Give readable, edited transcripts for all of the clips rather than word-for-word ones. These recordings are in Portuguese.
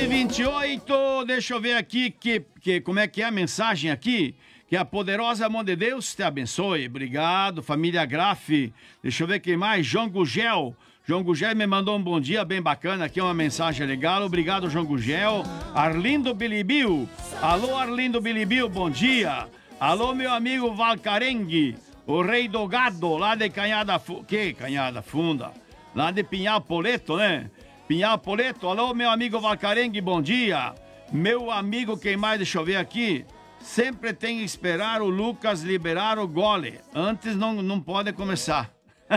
11h28, deixa eu ver aqui como é que é a mensagem aqui. Que a poderosa mão de Deus te abençoe. Obrigado, família Graf. Deixa eu ver quem mais. João Gugel. João Gugel me mandou um bom dia bem bacana. Aqui é uma mensagem legal. Obrigado, João Gugel. Arlindo Bilibil. Alô, Arlindo Bilibil, bom dia. Alô, meu amigo Valcarengue. O rei do gado, lá de Canhada Funda. Que Canhada Funda? Lá de Pinhal Poleto, né? Pinhal Poleto. Alô, meu amigo Valcarengue, bom dia. Meu amigo, quem mais? Deixa eu ver aqui. Sempre tem que esperar o Lucas liberar o gole. Antes não pode começar.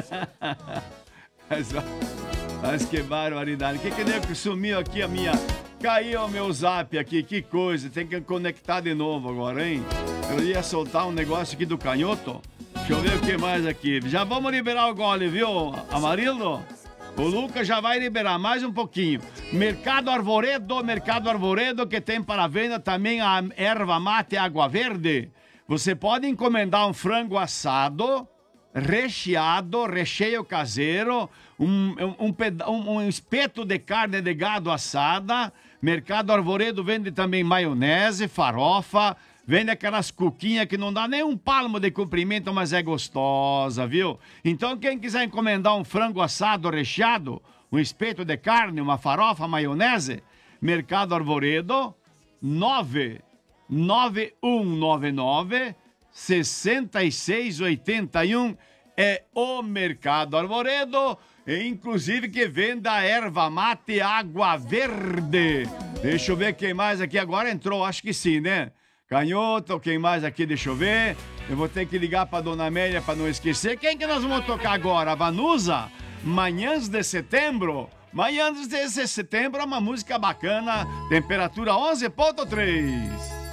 Mas que barbaridade. Que deu que sumiu aqui a minha... Caiu o meu zap aqui, que coisa. Tem que conectar de novo agora, hein? Eu ia soltar um negócio aqui do canhoto. Deixa eu ver o que mais aqui. Já vamos liberar o gole, viu, Amarildo? O Lucas já vai liberar mais um pouquinho. Mercado Arvoredo que tem para venda também a erva mate água verde. Você pode encomendar um frango assado, recheado, recheio caseiro, um espeto de carne de gado assada. Mercado Arvoredo vende também maionese, farofa, vende aquelas cuquinhas que não dá nem um palmo de comprimento, mas é gostosa, viu? Então quem quiser encomendar um frango assado recheado, um espeto de carne, uma farofa, maionese, Mercado Arvoredo, 99199 6681 é o Mercado Arvoredo, e inclusive que vende a erva mate água verde. Deixa eu ver quem mais aqui agora entrou, acho que sim, né? Canhoto, quem mais aqui? Deixa eu ver. Eu vou ter que ligar pra Dona Amélia pra não esquecer. Quem que nós vamos tocar agora? A Vanusa? Manhãs de Setembro. Manhãs de Setembro é uma música bacana. Temperatura 11.3.